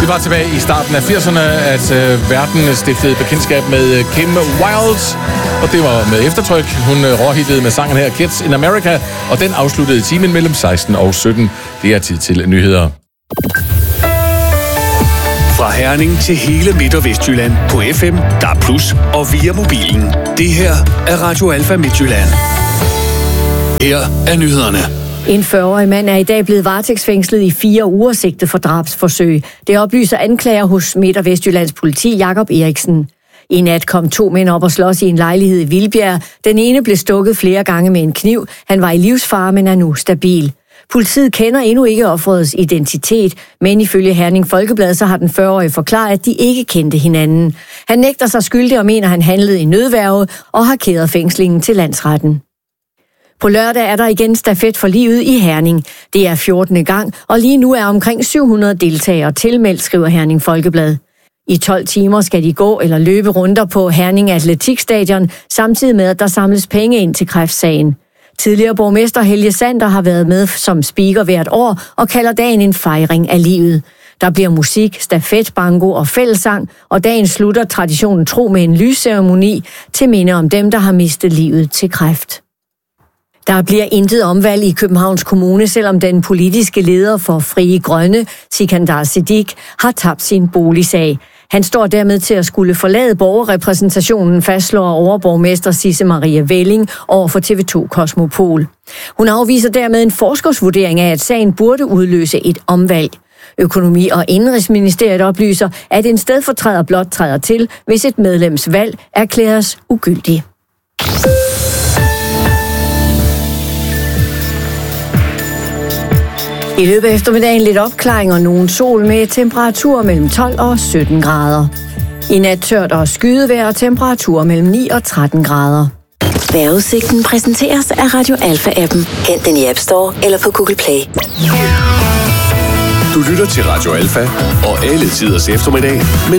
Det var tilbage i starten af 80'erne, at verden stiftede bekendtskab med Kim Wilde, og det var med eftertryk. Hun råhittede med sangen her Kids in America, og den afsluttede timen mellem 16 og 17. Det er tid til nyheder. Fra Herning til hele Midt- og Vestjylland på FM, DAB+ og via mobilen. Det her er Radio Alfa Midtjylland. Her er nyhederne. En 40-årig mand er i dag blevet varetægtsfængslet i 4 uger sigtet for drabsforsøg. Det oplyser anklager hos Midt- og Vestjyllands politi Jakob Eriksen. I nat kom 2 mænd op og slås i en lejlighed i Vildbjerg. Den ene blev stukket flere gange med en kniv. Han var i livsfare, men er nu stabil. Politiet kender endnu ikke offerets identitet, men ifølge Herning Folkeblad så har den 40-årige forklaret, at de ikke kendte hinanden. Han nægter sig skyldig og mener, han handlede i nødværge og har kæret fængslingen til landsretten. På lørdag er der igen stafet for livet i Herning. Det er 14. gang, og lige nu er omkring 700 deltagere tilmeldt, skriver Herning Folkeblad. I 12 timer skal de gå eller løbe runder på Herning Atletikstadion, samtidig med, at der samles penge ind til kræftsagen. Tidligere borgmester Helge Sander har været med som speaker hvert år og kalder dagen en fejring af livet. Der bliver musik, stafet, banko og fællessang, og dagen slutter traditionen tro med en lysceremoni til minde om dem, der har mistet livet til kræft. Der bliver intet omvalg i Københavns Kommune, selvom den politiske leder for Frie Grønne, Sikandar Siddique, har tabt sin boligsag. Han står dermed til at skulle forlade borgerrepræsentationen, fastslår overborgmester Sisse Maria Velling over for TV2 Kosmopol. Hun afviser dermed en forskersvurdering af, at sagen burde udløse et omvalg. Økonomi- og Indenrigsministeriet oplyser, at en stedfortræder blot træder til, hvis et medlems valg erklæres ugyldig. I løbet af eftermiddagen lidt opklaring og nogen sol med temperaturer mellem 12 og 17 grader. I nat tørt og skydevejr og temperaturer mellem 9 og 13 grader. Vejrudsigten præsenteres af Radio Alfa-appen. Hent den i App Store eller på Google Play. Du lytter til Radio Alfa og alle tiders eftermiddag.